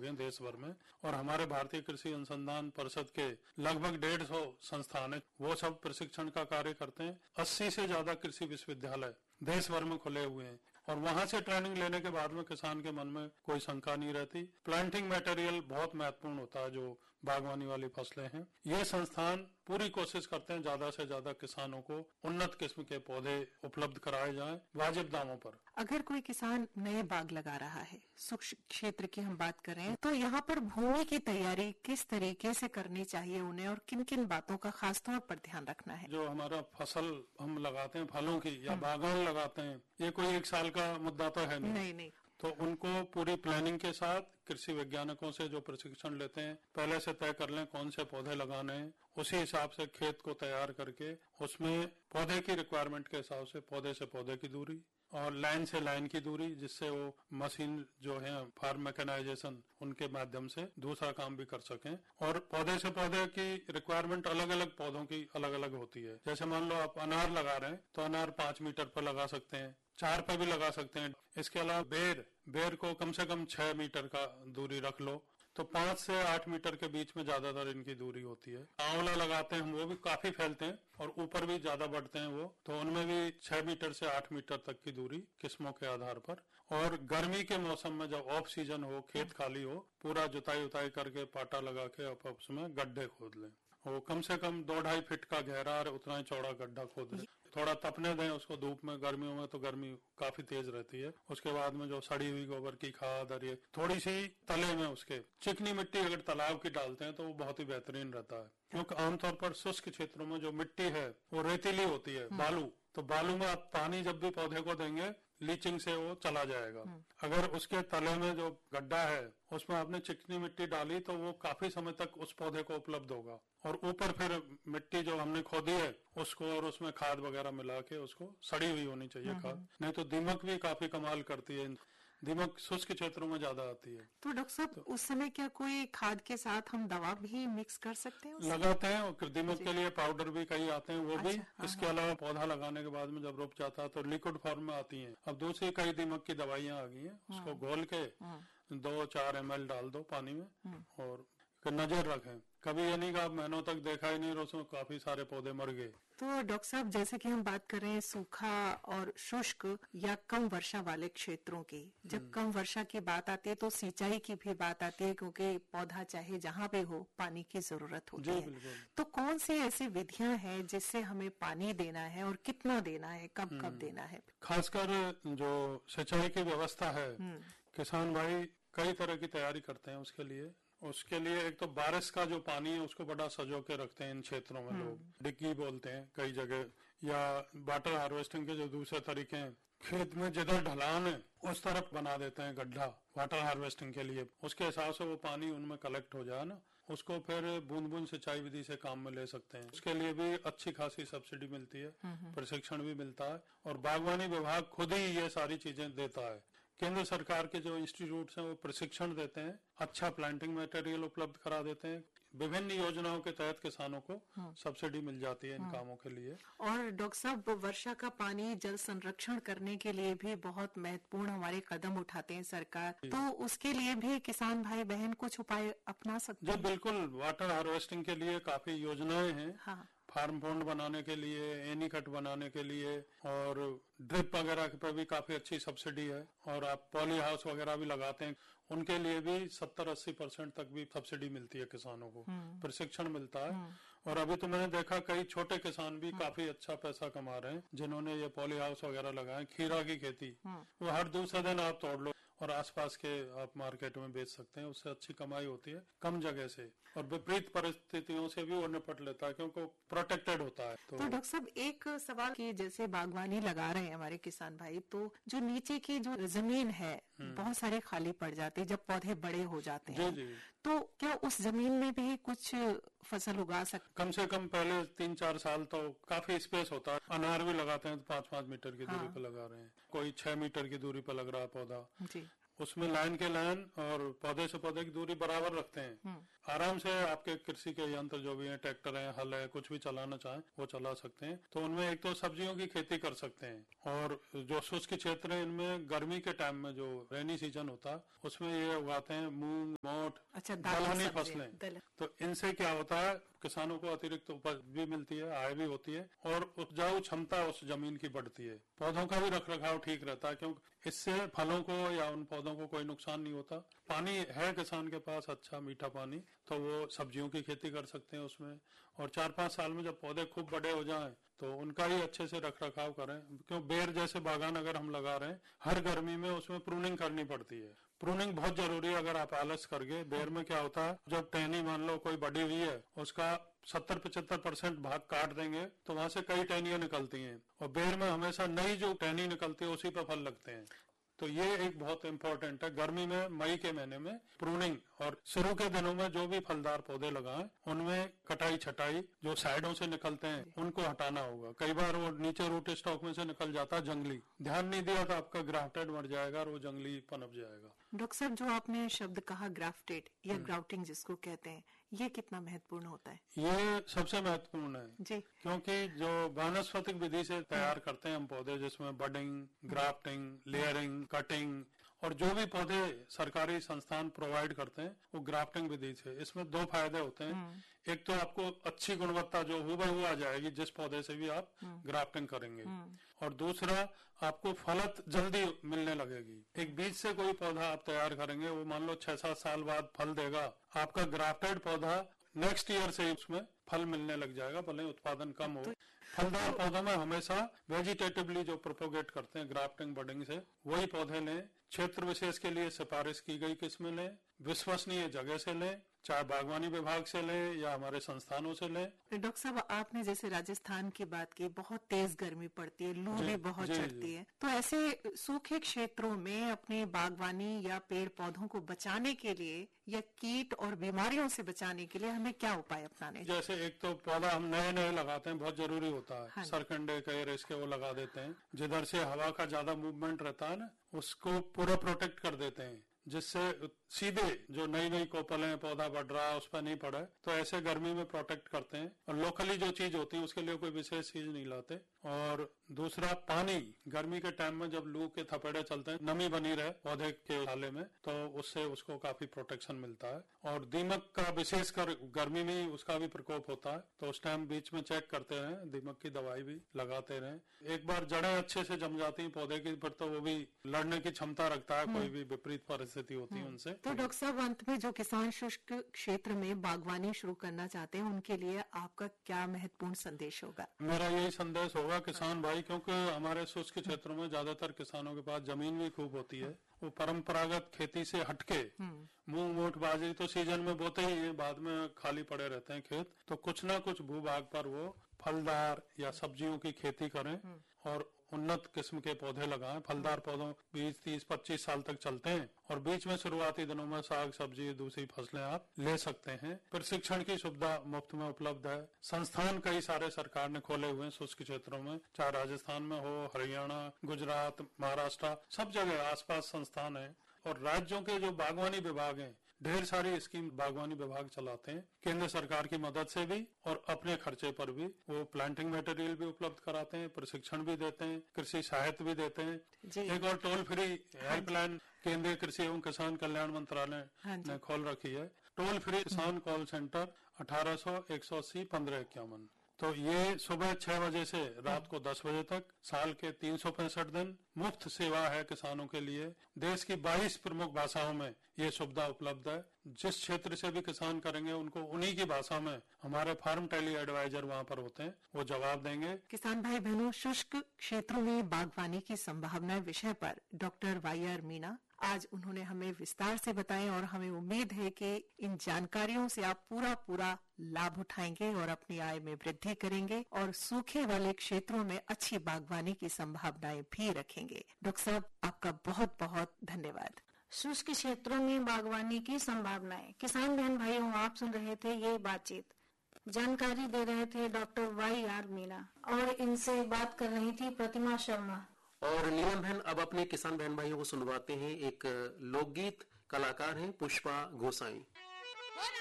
हैं देश भर में, और हमारे भारतीय कृषि अनुसंधान परिषद के लगभग 150 संस्थान है, वो सब प्रशिक्षण का कार्य करते हैं। 80 से ज्यादा कृषि विश्वविद्यालय देश भर में खुले हुए हैं, और वहां से ट्रेनिंग लेने के बाद में किसान के मन में कोई शंका नहीं रहती। प्लांटिंग मटेरियल बहुत महत्वपूर्ण होता है, जो बागवानी वाली फसलें हैं। ये संस्थान पूरी कोशिश करते हैं ज्यादा से ज्यादा किसानों को उन्नत किस्म के पौधे उपलब्ध कराए जाएं वाजिब दामों पर। अगर कोई किसान नए बाग लगा रहा है, सूक्ष्म क्षेत्र की हम बात करें, तो यहाँ पर भूमि की तैयारी किस तरीके से करनी चाहिए उन्हें, और किन किन बातों का खास तौर पर ध्यान रखना है? जो हमारा फसल हम लगाते हैं फलों की या बागान लगाते हैं, ये कोई एक साल का मुद्दा तो है नहीं। तो उनको पूरी प्लानिंग के साथ कृषि वैज्ञानिकों से जो प्रशिक्षण लेते हैं, पहले से तय कर लें कौन से पौधे लगाने हैं, उसी हिसाब से खेत को तैयार करके उसमें पौधे की रिक्वायरमेंट के हिसाब से पौधे से पौधे की दूरी और लाइन से लाइन की दूरी, जिससे वो मशीन जो है फार्म मैकेनाइजेशन उनके माध्यम से दूसरा काम भी कर सकें। और पौधे से पौधे की रिक्वायरमेंट अलग अलग पौधों की अलग अलग होती है। जैसे मान लो आप अनार लगा रहे हैं तो अनार 5 मीटर पर लगा सकते हैं, 4 पे भी लगा सकते हैं। इसके अलावा बेर को कम से कम 6 मीटर का दूरी रख लो, तो 5 से 8 मीटर के बीच में ज्यादातर इनकी दूरी होती है। आंवला लगाते हैं हम, वो भी काफी फैलते हैं और ऊपर भी ज्यादा बढ़ते हैं वो, तो उनमें भी 6 मीटर से 8 मीटर तक की दूरी किस्मों के आधार पर। और गर्मी के मौसम में जब ऑफ सीजन हो, खेत खाली हो, पूरा जुताई उताई करके पाटा लगा के उसमें गड्ढे खोद लें। वो कम से कम 2-2.5 फीट का गहरा और उतना ही चौड़ा गड्ढा खोद लें। थोड़ा तपने दें उसको धूप में। गर्मियों में तो गर्मी काफी तेज रहती है। उसके बाद में जो सड़ी हुई गोबर की खाद और ये थोड़ी सी तले में उसके चिकनी मिट्टी अगर तालाब की डालते हैं तो वो बहुत ही बेहतरीन रहता है, क्योंकि आमतौर पर शुष्क क्षेत्रों में जो मिट्टी है वो रेतीली होती है, बालू। तो बालू में आप पानी जब भी पौधे को देंगे लीचिंग से वो चला जाएगा। अगर उसके तले में जो गड्ढा है उसमें आपने चिकनी मिट्टी डाली तो वो काफी समय तक उस पौधे को उपलब्ध होगा। और ऊपर फिर मिट्टी जो हमने खोदी है उसको और उसमें खाद वगैरह मिला के उसको, सड़ी हुई होनी चाहिए खाद, नहीं तो दीमक भी काफी कमाल करती है। दीमक शुष्क क्षेत्रों में ज्यादा आती है। तो डॉक्टर साहब उस समय क्या कोई खाद के साथ हम दवा भी मिक्स कर सकते हैं उसमें? लगाते हैं, और दीमक के लिए पाउडर भी कई आते हैं, वो भी। इसके अलावा पौधा लगाने के बाद में जब रोप जाता है तो लिक्विड फॉर्म में आती हैं। अब दूसरी कई दीमक की दवाइयां आ गई हैं, उसको घोल के 2-4 ml डाल दो पानी में और नजर रखें। कभी ये नहीं कि आप महीनों तक देखा ही नहीं और उसमें काफी सारे पौधे मर गए। तो डॉक्टर साहब जैसे कि हम बात कर रहे हैं सूखा और शुष्क या कम वर्षा वाले क्षेत्रों की, जब कम वर्षा की बात आती है तो सिंचाई की भी बात आती है, क्योंकि पौधा चाहे जहाँ पे हो पानी की जरूरत होती है। तो कौन सी ऐसी विधियां हैं जिससे हमें पानी देना है और कितना देना है, कब कब देना है? खासकर जो सिंचाई की व्यवस्था है, किसान भाई कई तरह की तैयारी करते हैं उसके लिए एक तो बारिश का जो पानी है उसको बड़ा सजो के रखते हैं इन क्षेत्रों में, लोग डिग्गी बोलते हैं कई जगह, या वाटर हार्वेस्टिंग के जो दूसरे तरीके हैं, खेत में जिधर ढलान है उस तरफ बना देते हैं गड्ढा वाटर हार्वेस्टिंग के लिए। उसके हिसाब से वो पानी उनमें कलेक्ट हो जाए ना, उसको फिर बूंद बूंद सिंचाई विधि से काम में ले सकते हैं। उसके लिए भी अच्छी खासी सब्सिडी मिलती है, प्रशिक्षण भी मिलता है, और बागवानी विभाग खुद ही ये सारी चीजें देता है। केंद्र सरकार के जो इंस्टीट्यूट हैं वो प्रशिक्षण देते हैं, अच्छा प्लांटिंग मटेरियल उपलब्ध करा देते हैं। विभिन्न योजनाओं के तहत किसानों को सब्सिडी मिल जाती है इन कामों के लिए। और डॉक्टर साहब वर्षा का पानी जल संरक्षण करने के लिए भी बहुत महत्वपूर्ण हमारे कदम उठाते हैं सरकार, तो उसके लिए भी किसान भाई बहन कुछ उपाय अपना सकते हैं? जी बिल्कुल, वाटर हार्वेस्टिंग के लिए काफी योजनाएं हैं। फार्म पॉन्ड बनाने के लिए, एनीकट बनाने के लिए, और ड्रिप वगैरह पर भी काफी अच्छी सब्सिडी है। और आप पॉली हाउस वगैरह भी लगाते हैं, उनके लिए भी 70-80% तक भी सब्सिडी मिलती है किसानों को, प्रशिक्षण मिलता है। और अभी तो मैंने देखा कई छोटे किसान भी काफी अच्छा पैसा कमा रहे हैं, जिन्होंने ये पॉली हाउस वगैरह लगाए। खीरा की खेती वो हर दूसरे दिन आप तोड़ लो और आसपास के आप मार्केट में बेच सकते हैं, उससे अच्छी कमाई होती है कम जगह से, और विपरीत परिस्थितियों से भी वो निपट लेता है क्योंकि प्रोटेक्टेड होता है। तो डॉक्टर साहब एक सवाल कि जैसे बागवानी लगा रहे हैं हमारे किसान भाई, तो जो नीचे की जो जमीन है बहुत सारे खाली पड़ जाते हैं जब पौधे बड़े हो जाते हैं, तो क्या उस जमीन में भी कुछ फसल उगा सकते? कम से कम पहले 3-4 साल तो काफी स्पेस होता है। अनार भी लगाते हैं तो 5-5 मीटर की दूरी पर लगा रहे हैं, कोई 6 मीटर की दूरी पर लग रहा है पौधा। उसमें लाइन के लाइन और पौधे से पौधे की दूरी बराबर रखते हैं। आराम से आपके कृषि के यंत्र जो भी हैं, ट्रैक्टर है, हल है, कुछ भी चलाना चाहें वो चला सकते हैं। तो उनमें एक तो सब्जियों की खेती कर सकते हैं और जो शुष्क क्षेत्र है इनमें गर्मी के टाइम में जो रेनी सीजन होता है उसमें ये उगाते हैं मूंग, मोठ, दलहनी फसलें। तो इनसे क्या होता है, किसानों को अतिरिक्त उपज भी मिलती है, आय भी होती है और उपजाऊ क्षमता उस जमीन की बढ़ती है। पौधों का भी रखरखाव ठीक रहता है क्योंकि इससे फलों को या उन पौधों को कोई नुकसान नहीं होता। पानी है किसान के पास अच्छा मीठा पानी, तो वो सब्जियों की खेती कर सकते हैं उसमें। और 4-5 साल में जब पौधे खूब बड़े हो जाएं तो उनका ही अच्छे से रखरखाव करें। क्यों, बेर जैसे बागान अगर हम लगा रहे हैं, हर गर्मी में उसमें प्रूनिंग करनी पड़ती है। प्रूनिंग बहुत जरूरी है। अगर आप आलस करके, बेर में क्या होता है, जब टहनी मान लो कोई बड़ी हुई है उसका 70-75% भाग काट देंगे तो वहां से कई टहनियां निकलती हैं और बेर में हमेशा नई जो टहनी निकलती है उसी पर फल लगते हैं। तो ये एक बहुत इंपॉर्टेंट है। गर्मी में मई के महीने में प्रूनिंग और शुरू के दिनों में जो भी फलदार पौधे लगाएं उनमें कटाई छटाई, जो साइडों से निकलते हैं उनको हटाना होगा। कई बार वो नीचे रूट स्टॉक में से निकल जाता है जंगली, ध्यान नहीं दिया तो आपका ग्राफ्टेड मर जाएगा और वो जंगली पनप जाएगा। डॉक्टर साहब, जो आपने शब्द कहा ग्राफ्टेड या ग्राउटिंग जिसको कहते हैं, ये कितना महत्वपूर्ण होता है? ये सबसे महत्वपूर्ण है जी, क्योंकि जो वानस्पतिक विधि से तैयार करते हैं हम पौधे, जिसमें बडिंग, ग्राफ्टिंग, लेयरिंग, कटिंग, और जो भी पौधे सरकारी संस्थान प्रोवाइड करते हैं वो ग्राफ्टिंग विधि से। इसमें 2 फायदे होते हैं। एक तो आपको अच्छी गुणवत्ता जो हूबहू आ जाएगी जिस पौधे से भी आप ग्राफ्टिंग करेंगे, और दूसरा आपको फलत जल्दी मिलने लगेगी। एक बीज से कोई पौधा आप तैयार करेंगे, वो मान लो 6-7 साल बाद फल देगा। आपका ग्राफ्टेड पौधा नेक्स्ट ईयर से उसमें फल मिलने लग जाएगा, भले उत्पादन कम हो। फलदार पौधों में हमेशा वेजिटेटिवली जो प्रोपोगेट करते हैं ग्राफ्टिंग बडिंग से, वही पौधे लें। क्षेत्र विशेष के लिए सिफारिश की गई किस्में लें, विश्वसनीय जगह से लें, चाहे बागवानी विभाग से लें या हमारे संस्थानों से लें। डॉक्टर साहब, आपने जैसे राजस्थान की बात की, बहुत तेज गर्मी पड़ती है, लू भी बहुत चढ़ती है, तो ऐसे सूखे क्षेत्रों में अपने बागवानी या पेड़ पौधों को बचाने के लिए या कीट और बीमारियों से बचाने के लिए हमें क्या उपाय अपनाने? जैसे एक तो पौधा हम नए नए लगाते हैं, बहुत जरूरी होता है। सरकंडे कई इसके वो लगा देते हैं, जिधर से हवा का ज्यादा मूवमेंट रहता है ना, उसको पूरा प्रोटेक्ट कर देते हैं, जिससे सीधे जो नई नई कोपलें पौधा बढ़ रहा है उस पर नहीं पड़े। तो ऐसे गर्मी में प्रोटेक्ट करते हैं। और लोकली जो चीज होती है उसके लिए कोई विशेष चीज नहीं लाते। और दूसरा, पानी गर्मी के टाइम में जब लू के थपेड़े चलते हैं, नमी बनी रहे पौधे के छाले में, तो उससे उसको काफी प्रोटेक्शन मिलता है। और दीमक का विशेषकर गर्मी में उसका भी प्रकोप होता है, तो उस टाइम बीच में चेक करते रहें, दीमक की दवाई भी लगाते रहें। एक बार जड़ें अच्छे से जम जाती हैं पौधे की, फिर तो वो भी लड़ने की क्षमता रखता है, कोई भी विपरीत परिस्थिति होती है उनसे। तो डॉक्टर साहब, अंत में जो किसान शुष्क क्षेत्र में बागवानी शुरू करना चाहते हैं उनके लिए आपका क्या महत्वपूर्ण संदेश होगा? मेरा यही संदेश होगा किसान भाई, क्योंकि हमारे शुष्क क्षेत्रों में ज्यादातर किसानों के पास जमीन भी खूब होती है। वो परंपरागत खेती से हटके मूंग, मोठ, बाजरी तो सीजन में बोते ही हैं, बाद में खाली पड़े रहते हैं खेत। तो कुछ ना कुछ भूभाग पर वो फलदार या सब्जियों की खेती करें और उन्नत किस्म के पौधे लगाएं। फलदार पौधों 20-30-25 साल तक चलते हैं और बीच में शुरुआती दिनों में साग सब्जी दूसरी फसलें आप ले सकते हैं। प्रशिक्षण की सुविधा मुफ्त में उपलब्ध है। संस्थान कई सारे सरकार ने खोले हुए हैं शुष्क क्षेत्रों में, चाहे राजस्थान में हो, हरियाणा, गुजरात, महाराष्ट्र, सब जगह आसपास संस्थान है। और राज्यों के जो बागवानी विभाग हैं, ढेर सारी स्कीम बागवानी विभाग चलाते हैं, केंद्र सरकार की मदद से भी और अपने खर्चे पर भी। वो प्लांटिंग मटेरियल भी उपलब्ध कराते हैं, प्रशिक्षण भी देते हैं, कृषि सहायता भी देते हैं। एक और टोल फ्री हेल्पलाइन केंद्रीय कृषि एवं किसान कल्याण मंत्रालय ने खोल रखी है, टोल फ्री किसान कॉल सेंटर 1800-180-1551। तो ये सुबह 6 बजे से रात को 10 बजे तक, साल के 365 दिन मुफ्त सेवा है किसानों के लिए। देश की 22 प्रमुख भाषाओं में ये सुविधा उपलब्ध है। जिस क्षेत्र से भी किसान करेंगे उनको उन्हीं की भाषा में हमारे फार्म टेली एडवाइजर वहाँ पर होते हैं, वो जवाब देंगे। किसान भाई बहनों, शुष्क क्षेत्रों में बागवानी की संभावनाएं विषय पर डॉक्टर वाईआर मीणा आज उन्होंने हमें विस्तार से बताया और हमें उम्मीद है कि इन जानकारियों से आप पूरा लाभ उठाएंगे और अपनी आय में वृद्धि करेंगे और सूखे वाले क्षेत्रों में अच्छी बागवानी की संभावनाएं भी रखेंगे। डॉक्टर साहब, आपका बहुत बहुत धन्यवाद। शुष्क क्षेत्रों में बागवानी की संभावनाएं। किसान बहन भाइयों, आप सुन रहे थे ये बातचीत, जानकारी दे रहे थे डॉक्टर वाईआर मीणा और इनसे बात कर रही थी प्रतिमा शर्मा। और नीलम बहन अब अपने किसान बहन भाइयों को सुनवाते हैं एक लोकगीत। कलाकार हैं पुष्पा गोसाई।